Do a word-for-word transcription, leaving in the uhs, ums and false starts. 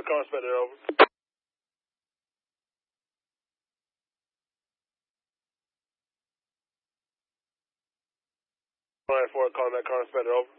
car inspector, over. All right, four, calling that car inspector, over.